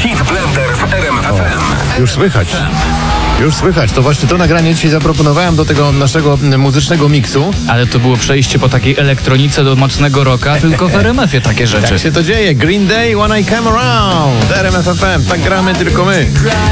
Hit Blender w RMF FM. Już słychać. Już słychać. To właśnie to nagranie dzisiaj zaproponowałem do tego naszego muzycznego miksu. Ale to było przejście po takiej elektronice do mocnego rocka, tylko w RMF-ie takie rzeczy. Jak się to dzieje? Green Day, When I Come Around. RMF FM. Tak gramy tylko my.